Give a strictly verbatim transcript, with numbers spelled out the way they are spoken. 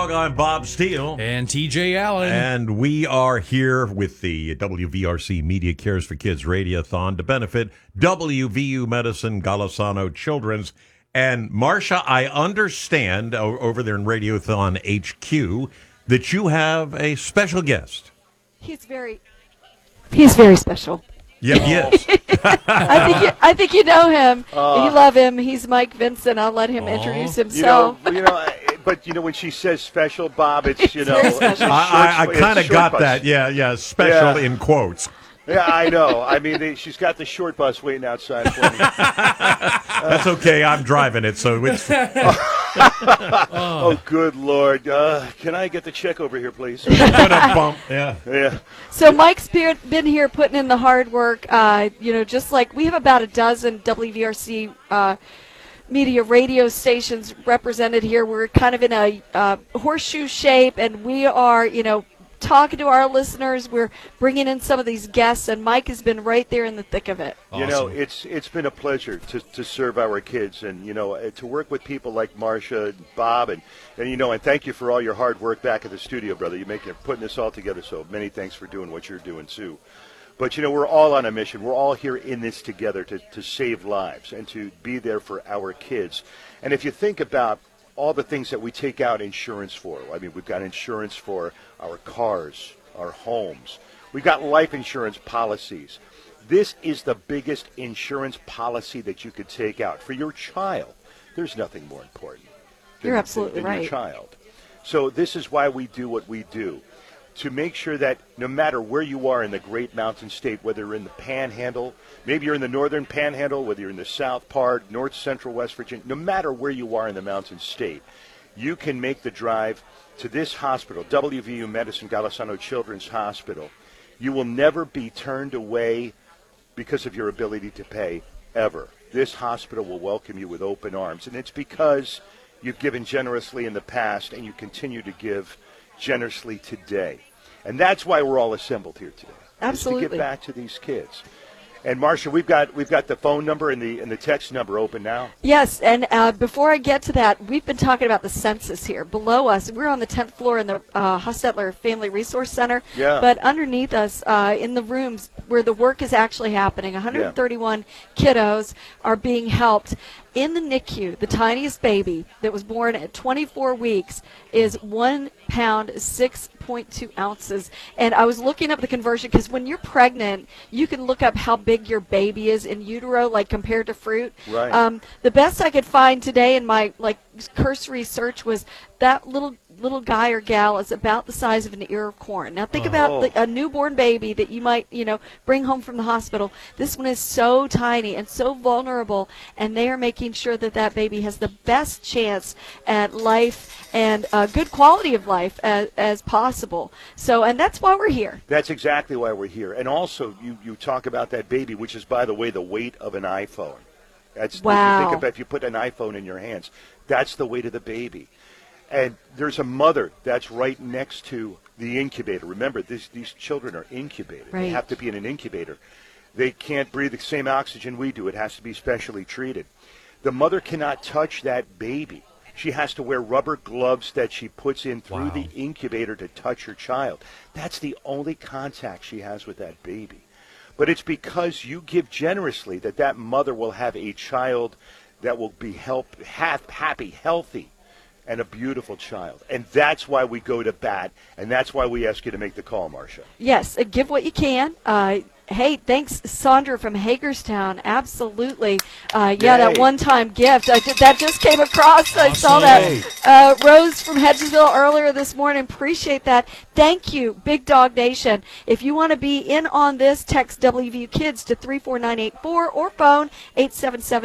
I'm Bob Steele. And T J Allen. And we are here with the W V R C Media Cares for Kids Radiothon to benefit W V U Medicine Golisano Children's. And Marcia, I understand o- over there in Radiothon H Q that you have a special guest. He's very, he's very special. Yeah, yes. I think you, I think you know him. Uh, you love him. He's Mike Vincent. I'll let him Aw. introduce You himself. know, you know, I- but you know when she says special, Bob, it's you know, very it's a special. short- I, I, I it's kind a of short got bus. that. Yeah, yeah, special Yeah. in quotes. Yeah, I know. I mean, they, she's got the short bus waiting outside for me. That's okay. I'm driving it, so it's. Oh, good Lord! Uh, can I get the check over here, please? Bump. Yeah. Yeah. So Mike's been been here putting in the hard work. Uh, you know, just like we have about a dozen W V R C uh, media radio stations represented here. We're kind of in a uh, horseshoe shape, and we are, you know, talking to our listeners. We're bringing in some of these guests, and Mike has been right there in the thick of it. You know, Awesome. it's it's been a pleasure to, to serve our kids, and you know, uh, to work with people like Marcia, and Bob, and, and you know, and thank you for all your hard work back at the studio, brother. You make it putting this all together. So many thanks for doing what you're doing too. But you know, we're all on a mission. We're all here in this together to, to save lives and to be there for our kids. And if you think about all the things that we take out insurance for, I mean, we've got insurance for our cars, our homes. We've got life insurance policies. This is the biggest insurance policy that you could take out for your child. There's nothing more important than, You're absolutely than, than right. your child. So this is why we do what we do, to make sure that no matter where you are in the Great Mountain State, whether you're in the Panhandle, maybe you're in the Northern Panhandle, whether you're in the South part, North Central West Virginia, no matter where you are in the Mountain State, you can make the drive to this hospital, W V U Medicine Golisano Children's Hospital. You will never be turned away because of your ability to pay, ever. This hospital will welcome you with open arms, and it's because you've given generously in the past and you continue to give generously today. And that's why we're all assembled here today. Absolutely. Is to get back to these kids. And Marcia, we've got we've got the phone number and the and the text number open now. Yes, and uh, before I get to that, we've been talking about the census here. Below us, we're on the tenth floor in the uh, Hostetler Family Resource Center. Yeah. But underneath us, uh, in the rooms where the work is actually happening, one hundred thirty-one kiddos are being helped. In the N I C U, the tiniest baby that was born at twenty-four weeks is one pound, six point two ounces. And I was looking up the conversion because when you're pregnant, you can look up how big your baby is in utero, like compared to fruit. Right. Um, the best I could find today in my like cursory search was that little little guy or gal is about the size of an ear of corn. Now think Oh. about the, a newborn baby that you might, you know, bring home from the hospital. This one is so tiny and so vulnerable, and they are making sure that that baby has the best chance at life and uh, good quality of life as, as possible. So, and that's why we're here. That's exactly why we're here. And also, you, you talk about that baby, which is, by the way, the weight of an iPhone. That's, Wow. If you think about, if you put an iPhone in your hands, that's the weight of the baby. And there's a mother that's right next to the incubator. Remember, this, these children are incubated. They Right. have to be in an incubator. They can't breathe the same oxygen we do. It has to be specially treated. The mother cannot touch that baby. She has to wear rubber gloves that she puts in through Wow. the incubator to touch her child. That's the only contact she has with that baby. But it's because you give generously that that mother will have a child that will be help, have, happy, healthy, and a beautiful child. And that's why we go to bat, and that's why we ask you to make the call, Marcia. Yes, uh, give what you can. Uh, hey, thanks, Sandra from Hagerstown. Absolutely. Uh, yeah, that Yay. one-time gift. I did, that just came across. I saw Awesome. that. Uh, Rose from Hedgesville earlier this morning. Appreciate that. Thank you, Big Dog Nation. If you want to be in on this, text W V U Kids to three four nine eight four or phone eight seven seven